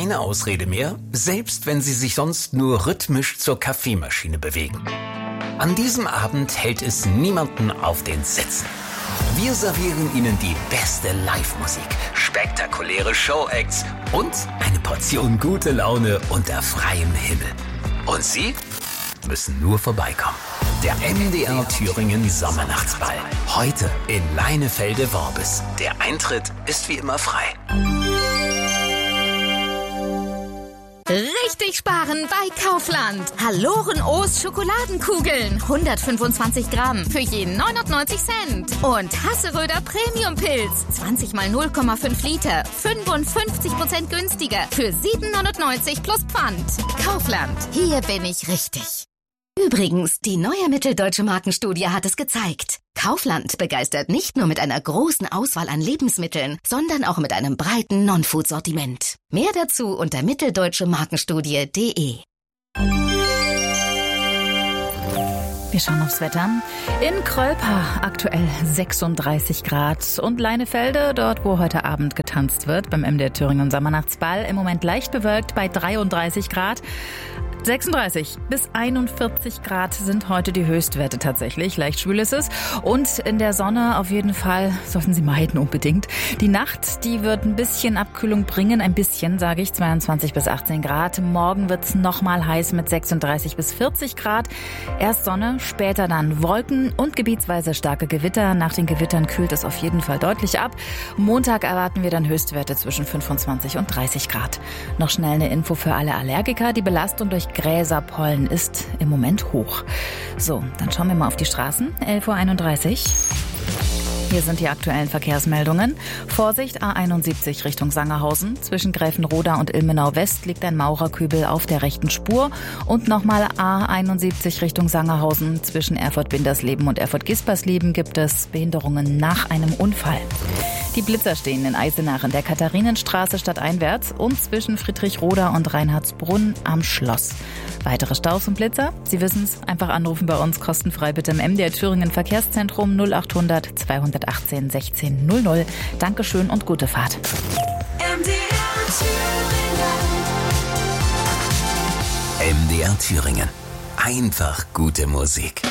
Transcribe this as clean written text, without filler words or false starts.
keine Ausrede mehr, selbst wenn Sie sich sonst nur rhythmisch zur Kaffeemaschine bewegen. An diesem Abend hält es niemanden auf den Sitzen. Wir servieren Ihnen die beste Live-Musik, spektakuläre Show-Acts und eine Portion gute Laune unter freiem Himmel. Und Sie müssen nur vorbeikommen. Der MDR Thüringen Sommernachtsball. Heute in Leinefelde-Worbis. Der Eintritt ist wie immer frei. Richtig sparen bei Kaufland. Haloren O's Schokoladenkugeln. 125 Gramm für je 99 Cent. Und Hasseröder Premium Pilz. 20 mal 0,5 Liter. 55% günstiger. Für 7,99 plus Pfand. Kaufland. Hier bin ich richtig. Übrigens, die neue Mitteldeutsche Markenstudie hat es gezeigt. Kaufland begeistert nicht nur mit einer großen Auswahl an Lebensmitteln, sondern auch mit einem breiten Non-Food-Sortiment. Mehr dazu unter mitteldeutschemarkenstudie.de. Wir schauen aufs Wetter. In Krölpa aktuell 36 Grad und Leinefelde, dort wo heute Abend getanzt wird, beim MDR Thüringen Sommernachtsball, im Moment leicht bewölkt bei 33 Grad. 36 bis 41 Grad sind heute die Höchstwerte tatsächlich. Leicht schwül ist es. Und in der Sonne auf jeden Fall sollten Sie meiden unbedingt. Die Nacht, die wird ein bisschen Abkühlung bringen. Ein bisschen, sage ich, 22 bis 18 Grad. Morgen wird's nochmal heiß mit 36 bis 40 Grad. Erst Sonne, später dann Wolken und gebietsweise starke Gewitter. Nach den Gewittern kühlt es auf jeden Fall deutlich ab. Montag erwarten wir dann Höchstwerte zwischen 25 und 30 Grad. Noch schnell eine Info für alle Allergiker. Die Belastung durch Gräserpollen ist im Moment hoch. So, dann schauen wir mal auf die Straßen. 11:31 Uhr. Hier sind die aktuellen Verkehrsmeldungen. Vorsicht, A71 Richtung Sangerhausen. Zwischen Gräfenroda und Ilmenau West liegt ein Maurerkübel auf der rechten Spur. Und nochmal A71 Richtung Sangerhausen. Zwischen Erfurt-Bindersleben und Erfurt-Gispersleben gibt es Behinderungen nach einem Unfall. Die Blitzer stehen in Eisenach in der Katharinenstraße stadteinwärts und zwischen Friedrichroda und Reinhardsbrunn am Schloss. Weitere Staus und Blitzer? Sie wissen es, einfach anrufen bei uns kostenfrei bitte im MDR Thüringen Verkehrszentrum 0800 218 16 00. Dankeschön und gute Fahrt. MDR Thüringen. Einfach gute Musik.